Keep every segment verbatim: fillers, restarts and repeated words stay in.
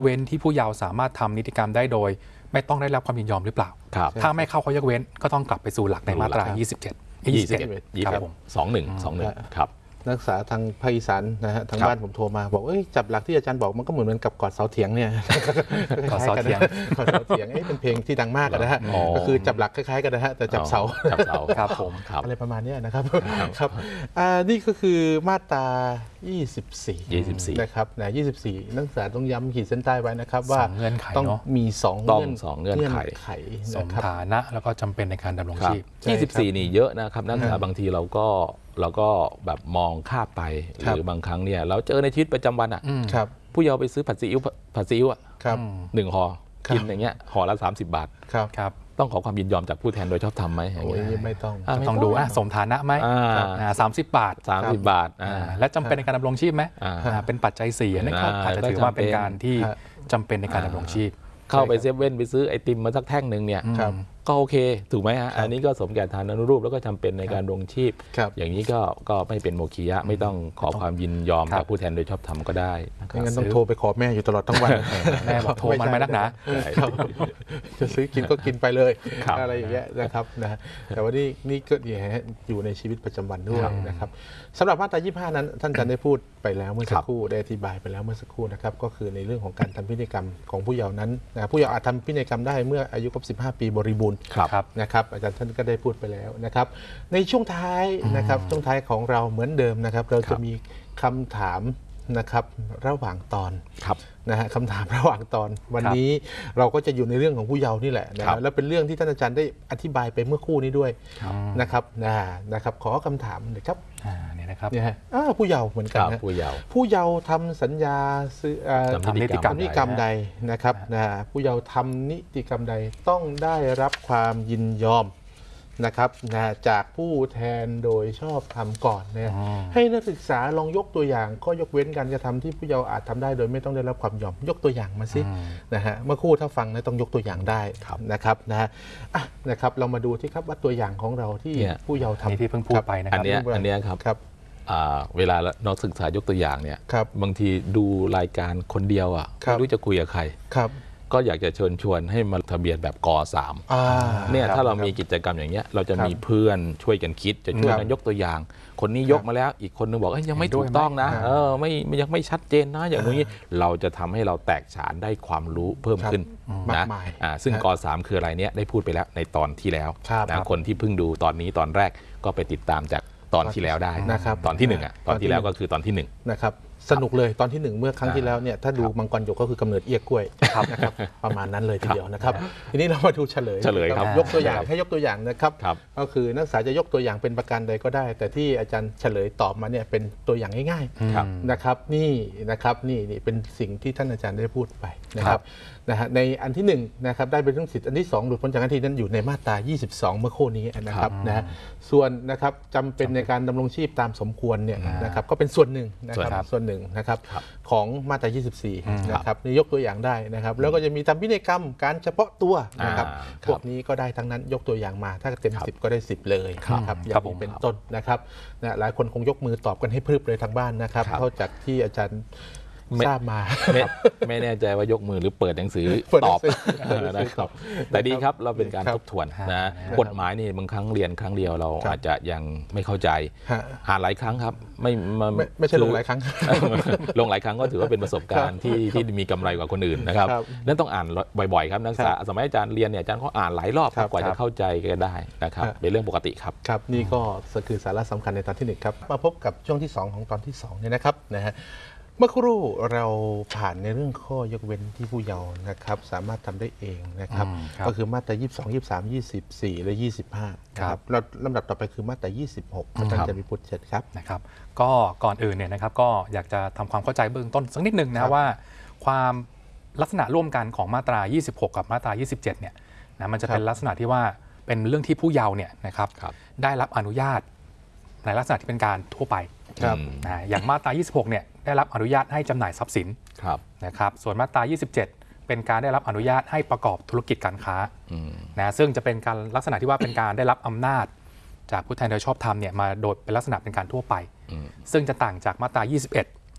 เว้นที่ผู้เยาว์สามารถทำนิติกรรมได้โดยไม่ต้องได้รับความยินยอมหรือเปล่าถ้าไม่เข้าข้อยกเว้นก็ต้องกลับไปสู่หลักในมาตรายี่สิบเจ็ด ยี่สิบเจ็ดครับผมสองหนึ่งสองหนึ่งครับนักศึกษาทางภาคอีสานนะฮะทางบ้านผมโทรมาบอกเอ้ยจับหลักที่อาจารย์บอกมันก็เหมือนกับกอดเสาเถียงเนี่ยกอดเสาเถียงกอดเสาเถียงเป็นเพลงที่ดังมากนะฮะก็คือจับหลักคล้ายๆกันนะฮะแต่จับเสาจับเสาครับผมอะไรประมาณนี้นะครับครับนี่ก็คือมาตรายี่สิบสี่นะครับนะยี่สิบสี่นักศึกษาต้องย้ำขีดเส้นใต้ไว้นะครับว่าต้องมีสองเงื่อนไขสมฐานะแล้วก็จำเป็นในการดำรงชีพยี่สิบสี่นี่เยอะนะครับนักศึกษาบางทีเราก็เราก็แบบมองข้ามไปหรือบางครั้งเนี่ยเราเจอในชีวิตประจำวันอ่ะผู้เยาว์ไปซื้อผัดซีอิ๊วผัดซีอิ๊วอ่ะหนึ่งห่อกินอย่างเงี้ยห่อละสามสิบบาทครับต้องขอความยินยอมจากผู้แทนโดยชอบธรรมไหมโอ้ยไม่ต้องต้องดูสมฐานะไหมสามสิบบาทสามสิบบาทและจำเป็นในการดำรงชีพไหมเป็นปัจจัยสี่นะครับอาจจะถือว่าเป็นการที่จำเป็นในการดำรงชีพเข้าไปเซเว่นไปซื้อไอติมมาสักแท่งหนึ่งเนี่ยก็โอเคถูกไหมฮะอันนี้ก็สมแก่ทานอนุรูปแล้วก็จำเป็นในการดำรงชีพอย่างนี้ก็ก็ไม่เป็นโมคียะไม่ต้องขอความยินยอมจากผู้แทนโดยชอบธรรมก็ได้ไม่งั้นต้องโทรไปขอแม่อยู่ตลอดทั้งวันแม่บอกโทรมันไม่นักหนาจะซื้อกินก็กินไปเลยอะไรอย่างเงี้ยนะครับนะแต่ว่านี่นี่ก็อยู่ในชีวิตประจำวันด้วยนะครับสำหรับมาตรายี่สิบห้านั้นท่านอาจารย์ได้พูดไปแล้วเมื่อสักครู่ได้อธิบายไปแล้วเมื่อสักครู่นะครับก็คือในเรื่องของการทำพินัยกรรมของผู้เยาว์นั้นผู้เยาว์อาจทำพินัยกรรมได้เมื่ออายุครบสิบห้าปีบริบูรณ์นะครับอาจารย์ท่านก็ได้พูดไปแล้วนะครับในช่วงท้ายนะครับช่วงท้ายของเราเหมือนเดิมนะครับเราจะมีคำถามนะครับระหว่างตอนนะฮะคำถามระหว่างตอนวันนี้เราก็จะอยู่ในเรื่องของผู้เยาว์นี่แหละนะแล้วเป็นเรื่องที่ท่านอาจารย์ได้อธิบายไปเมื่อคู่นี้ด้วยนะครับนะนะครับขอคำถามหน่อยครับนี่นะครับเนี่ยฮะผู้เยาว์เหมือนกันนะผู้เยาว์ผู้เยาว์ทำสัญญาซื้อทำนิติกรรมนิติกรรมใดนะครับนะผู้เยาว์ทำนิติกรรมใดต้องได้รับความยินยอมนะครับนะจากผู้แทนโดยชอบธรรมก่อนเนี่ยให้นักศึกษาลองยกตัวอย่างข้อยกเว้นการกระทำที่ผู้เยาว์อาจทำได้โดยไม่ต้องได้รับความยอมยกตัวอย่างมาสินะฮะเมื่อคู่ถ้าฟังนะต้องยกตัวอย่างได้นะครับนะฮะนะครับเรามาดูที่ครับว่าตัวอย่างของเราที่ผู้เยาว์ทำที่เพิ่งพูดไปนะครับอันนี้อันนี้ครับเวลานักศึกษายกตัวอย่างเนี่ยบางทีดูรายการคนเดียวอ่ะไม่รู้จะคุยกับใครก็อยากจะเชิญชวนให้มาทะเบียนแบบกอสามเนี่ยถ้าเรามีกิจกรรมอย่างเงี้ยเราจะมีเพื่อนช่วยกันคิดจะช่วยกันยกตัวอย่างคนนี้ยกมาแล้วอีกคนนึงบอกยังไม่ถูกต้องนะเออไม่ยังไม่ชัดเจนนะอย่างนี้เราจะทำให้เราแตกฉานได้ความรู้เพิ่มขึ้นนะซึ่งกอสามคืออะไรเนี้ยได้พูดไปแล้วในตอนที่แล้วนะคนที่เพิ่งดูตอนนี้ตอนแรกก็ไปติดตามจากตอนที่แล้วได้นะครับตอนที่หนึ่งอ่ะตอนที่แล้วก็คือตอนที่หนึ่งนะครับสนุกเลยตอนที่หนึ่งเมื่อครั้งที่แล้วเนี่ยถ้าดูมังกรหยกก็คือกำเนิดเอี้ยกล้วยนะครับประมาณนั้นเลยทีเดียวนะครับทีนี้เรามาดูเฉลยเฉลยครับยกตัวอย่างให้ยกตัวอย่างนะครับก็คือนักศึกษาจะยกตัวอย่างเป็นประการใดก็ได้แต่ที่อาจารย์เฉลยตอบมาเนี่ยเป็นตัวอย่างง่ายๆนะครับนี่นะครับนี่นี่เป็นสิ่งที่ท่านอาจารย์ได้พูดไปนะครับนะฮะในอันที่หนึ่งนะครับได้เป็นเรื่องสิทธิ์อันที่สองหลุดพ้นจากหน้าที่นั้นอยู่ในมาตรายี่สิบสองเมื่อโค้นี้นะครับนะฮะส่วนนะครับจำเป็นในการดำรงชีพตามสมควรเนี่ยนะครับก็เป็นส่วนหนึ่งนะครับส่วนหนึ่งนะครับของมาตรายี่สิบสี่นะครับนี่ยกตัวอย่างได้นะครับแล้วก็จะมีทำพินัยกรรมการเฉพาะตัวนะครับพวกนี้ก็ได้ทั้งนั้นยกตัวอย่างมาถ้าเต็มสิบก็ได้สิบเลยนะครับอย่างนี้เป็นต้นนะครับนะหลายคนคงยกมือตอบกันให้พรึบเลยทางบ้านนะครับเท่าจากที่อาจารย์ทราบมาไม่แน่ใจว่ายกมือหรือเปิดหนังสือตอบนะครับแต่ดีครับเราเป็นการทบทวนนะกฎหมายนี่บางครั้งเรียนครั้งเดียวเราอาจจะยังไม่เข้าใจอ่านหลายครั้งครับไม่ไม่ใช่ลงหลายครั้งลงหลายครั้งก็ถือว่าเป็นประสบการณ์ที่ที่มีกำไรกว่าคนอื่นนะครับนั่นต้องอ่านบ่อยๆครับนักศึกษาสมัยอาจารย์เรียนเนี่ยอาจารย์เขาอ่านหลายรอบกว่าจะเข้าใจกันได้นะครับเป็นเรื่องปกติครับครับนี่ก็คือสาระสำคัญในตอนที่หนึ่งครับมาพบกับช่วงที่สองของตอนที่สองเนี่ยนะครับนะฮะเมื่อครู่เราผ่านในเรื่องข้อยกเว้นที่ผู้เยาว์นะครับสามารถทำได้เองนะครับก็คือมาตรายี่สิบสอง ยี่สิบสาม ยี่สิบสี่และยี่สิบห้าครับแล้วลำดับต่อไปคือมาตรายี่สิบหกอาจารย์จะมีพุทธเชิญครับนะครับก็ก่อนอื่นเนี่ยนะครับก็อยากจะทำความเข้าใจเบื้องต้นสักนิดนึงนะว่าความลักษณะร่วมกันของมาตรายี่สิบหกกับมาตรายี่สิบเจ็ดเนี่ยนะมันจะเป็นลักษณะที่ว่าเป็นเรื่องที่ผู้เยาว์เนี่ยนะครับได้รับอนุญาตในลักษณะที่เป็นการทั่วไปนะอย่างมาตรายี่สิบหกเนี่ยได้รับอนุญาตให้จำหน่ายทรัพย์สินนะครับส่วนมาตรายี่สิบเจ็ดเป็นการได้รับอนุญาตให้ประกอบธุรกิจการค้านะซึ่งจะเป็นการลักษณะที่ว่าเป็นการได้รับอำนาจจากผู้แทนโดยชอบธรรมเนี่ยมาโดยเป็นลักษณะเป็นการทั่วไปซึ่งจะต่างจากมาตรายี่สิบเอ็ด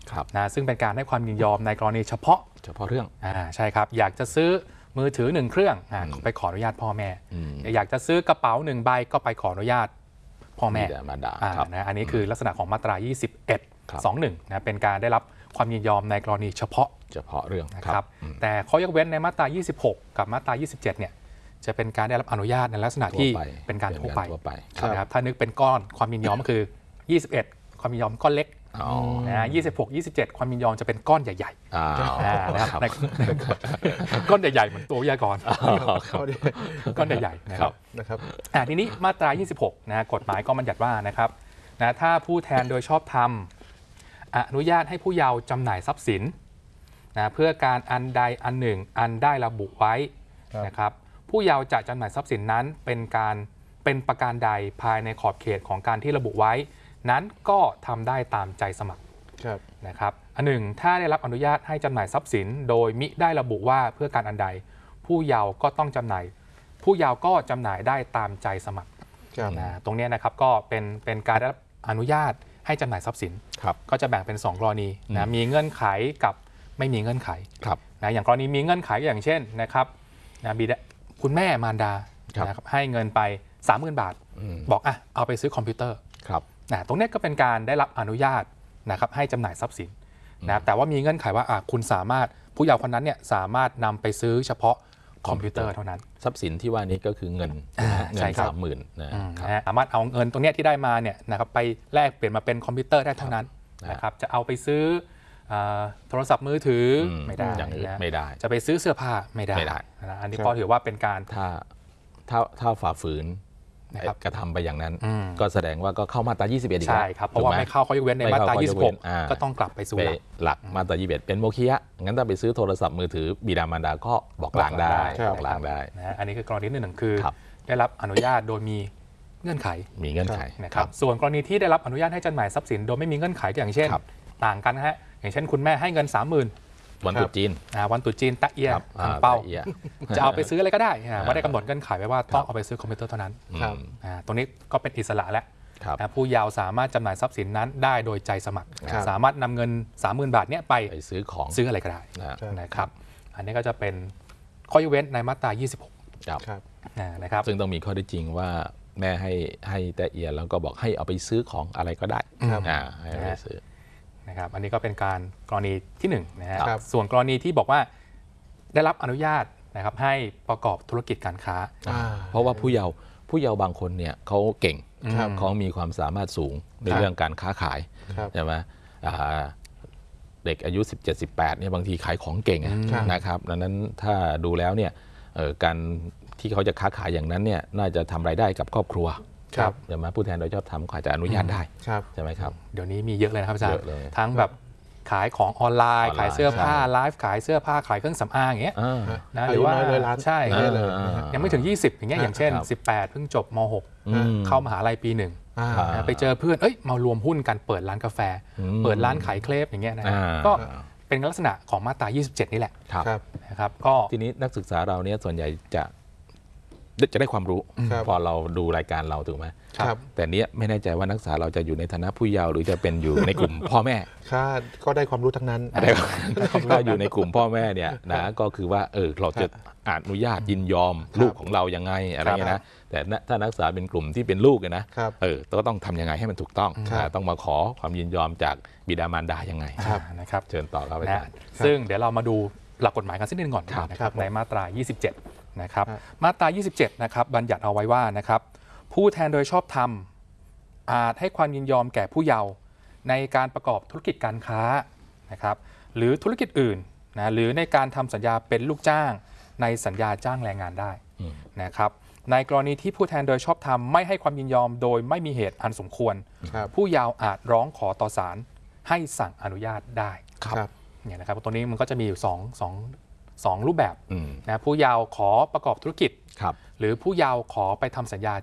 นะซึ่งเป็นการให้ความยินยอมในกรณีเฉพาะเฉพาะเรื่องอ่าใช่ครับอยากจะซื้อมือถือหนึ่งเครื่องอ่าไปขออนุญาตพ่อแม่อยากจะซื้อกระเป๋าหนึ่งใบก็ไปขออนุญาตพ่อแม่อ่านะอันนี้คือลักษณะของมาตรายี่สิบเอ็ด สองหนึ่งนะเป็นการได้รับความยินยอมในกรณีเฉพาะเฉพาะเรื่องนะครับแต่ข้อยกเว้นในมาตรายี่สิบหกกับมาตรายี่สิบเจ็ดเนี่ยจะเป็นการได้รับอนุญาตในลักษณะที่เป็นการทั่วไปนะครับถ้านึกเป็นก้อนความยินยอมก็คือยี่สิบเอ็ดความยินยอมก้อนเล็กนะยี่สิบหก ยี่สิบเจ็ดความยินยอมจะเป็นก้อนใหญ่ๆนะครับก้อนใหญ่ๆเหมือนตัววิทยากรก้อนใหญ่ๆนะครับนะครับทีนี้มาตรายี่สิบหกนะกฎหมายก็บัญญัติว่านะครับนะถ้าผู้แทนโดยชอบธรรมอนุญาตให้ผู้เยาว์จำหน่ายทรัพย์สินนะเพื่อการอันใดอันหนึ่งอันได้ระบุไว้นะครับผู้เยาว์จะจำหน่ายทรัพย์สินนั้นเป็นการเป็นประการใดภายในขอบเขตของการที่ระบุไว้นั้นก็ทำได้ตามใจสมัครนะครับอันหนึ่งถ้าได้รับอนุญาตให้จำหน่ายทรัพย์สินโดยมิได้ระบุว่าเพื่อการอันใดผู้เยาว์ก็ต้องจำหน่ายผู้เยาว์ก็จำหน่ายได้ตามใจสมัครนะตรงนี้นะครับก็เป็นเป็นการได้รับอนุญาตให้จำหน่ายทรัพย์สินก็จะแบ่งเป็นสองกรณีนะมีเงื่อนไขกับไม่มีเงื่อนไขนะอย่างกรณีมีเงื่อนไขอย่างเช่นนะครับนะบิดาคุณแม่มารดานะครับให้เงินไป สามหมื่น บาทบอกอ่ะเอาไปซื้อคอมพิวเตอร์นะตรงนี้ก็เป็นการได้รับอนุญาตนะครับให้จำหน่ายทรัพย์สินนะแต่ว่ามีเงื่อนไขว่าอ่ะคุณสามารถผู้เยาว์คนนั้นเนี่ยสามารถนำไปซื้อเฉพาะคอมพิวเตอร์เท่านั้นทรัพย์สินที่ว่านี้ก็คือเงินเงินสามหมื่นนะสามารถเอาเงินตรงนี้ที่ได้มาเนี่ยนะครับไปแลกเปลี่ยนมาเป็นคอมพิวเตอร์ได้เท่านั้นนะครับจะเอาไปซื้อโทรศัพท์มือถือไม่ได้อย่างอื่นไม่ได้จะไปซื้อเสื้อผ้าไม่ได้นะอันนี้ก็ถือว่าเป็นการถ้าถ้าถ้าฝ่าฝืนกระทำไปอย่างนั้นก็แสดงว่าก็เข้ามาตรายี่สิบเอ็ดอีกแล้วใช่ครับเพราะว่าไม่เข้าข้อยกเว้นในมาตรายี่สิบหกก็ต้องกลับไปสู่หลักมาตรายี่สิบเอ็ดเป็นโมฆะงั้นถ้าไปซื้อโทรศัพท์มือถือบิดามารดาก็บอกลางได้บอกลางได้นะอันนี้คือกรณีที่หนึ่งคือได้รับอนุญาตโดยมีเงื่อนไขมีเงื่อนไขนะครับส่วนกรณีที่ได้รับอนุญาตให้จำหน่ายทรัพย์สินโดยไม่มีเงื่อนไขอย่างเช่นต่างกันนะฮะอย่างเช่นคุณแม่ให้เงิน สามหมื่นวันตรุษจีนวันตรุษจีนตะเอียอังเปาจะเอาไปซื้ออะไรก็ได้ไม่ได้กำหนดเงื่อนไขไว้ว่าต้องเอาไปซื้อคอมพิวเตอร์เท่านั้นตรงนี้ก็เป็นอิสระแล้วผู้เยาว์สามารถจำหน่ายทรัพย์สินนั้นได้โดยใจสมัครสามารถนำเงิน สามหมื่น บาทเนี้ยไปซื้อของซื้ออะไรก็ได้นะครับอันนี้ก็จะเป็นข้อยกเว้นในมาตรายี่สิบหกนะครับซึ่งต้องมีข้อเท็จจริงว่าแม่ให้ให้แต่เอียแล้วก็บอกให้เอาไปซื้อของอะไรก็ได้ให้ไปซื้อนะครับอันนี้ก็เป็นการกรณีที่หนึ่งนะฮะส่วนกรณีที่บอกว่าได้รับอนุญาตนะครับให้ประกอบธุรกิจการค้าเพราะว่าผู้เยาว์ผู้เยาว์บางคนเนี่ยเขาเก่งเขามีความสามารถสูงในเรื่องการค้าขายใช่ไหมเด็กอายุ สิบเจ็ด สิบแปดเนี่ยบางทีขายของเก่งนะครับดังนั้นถ้าดูแล้วเนี่ยการที่เขาจะค้าขายอย่างนั้นเนี่ยน่าจะทำรายได้กับครอบครัวใช่ไหมผู้แทนโดยชอบธรรมอาจจะอนุญาตได้ใช่ไหมครับเดี๋ยวนี้มีเยอะเลยนะครับอาจารย์ทั้งแบบขายของออนไลน์ขายเสื้อผ้าไลฟ์ขายเสื้อผ้าขายเครื่องสำอางอย่างเงี้ยนะหรือว่าใช่ยังไม่ถึงยี่สิบอย่างเงี้ยอย่างเช่นสิบแปดเพิ่งจบม หกเข้ามหาลัยปีหนึ่งไปเจอเพื่อนเอ้ยมารวมหุ้นกันเปิดร้านกาแฟเปิดร้านขายเครปอย่างเงี้ยนะก็เป็นลักษณะของมาตรายี่สิบเจ็ดนี่แหละนะครับก็ทีนี้นักศึกษาเราเนี่ยส่วนใหญ่จะจะได้ความรู้พอเราดูรายการเราถูกไหมแต่เนี้ยไม่แน่ใจว่านักศึกษาเราจะอยู่ในฐานะผู้เยาว์หรือจะเป็นอยู่ในกลุ่มพ่อแม่ก็ได้ความรู้ทั้งนั้นถ้าอยู่ในกลุ่มพ่อแม่เนี่ยนะก็คือว่าเออเราจะอนุญาตยินยอมลูกของเรายังไงอะไรเงี้ยนะแต่ถ้านักศึกษาเป็นกลุ่มที่เป็นลูกเนี่ยนะเออก็ต้องทำยังไงให้มันถูกต้องต้องมาขอความยินยอมจากบิดามารดายังไงนะครับเชิญต่อครับอาจารย์ซึ่งเดี๋ยวเรามาดูหลักกฎหมายกันสักนิดนึงก่อนนะครับในมาตรายี่สิบเจ็ดนะครับมาตรายี่สิบเจ็ดนะครับบัญญัติเอาไว้ว่านะครับผู้แทนโดยชอบธรรมอาจให้ความยินยอมแก่ผู้เยาว์ในการประกอบธุรกิจการค้านะครับหรือธุรกิจอื่นนะหรือในการทำสัญญาเป็นลูกจ้างในสัญญาจ้างแรงงานได้นะครับในกรณีที่ผู้แทนโดยชอบธรรมไม่ให้ความยินยอมโดยไม่มีเหตุอันสมควรผู้เยาว์อาจร้องขอต่อศาลให้สั่งอนุญาตได้เนี่ยนะครับตัวนี้มันก็จะมีอยู่สองสองสองรูปแบบนะผู้เยาว์ขอประกอบธุรกิจหรือผู้เยาว์ขอไปทำสัญญา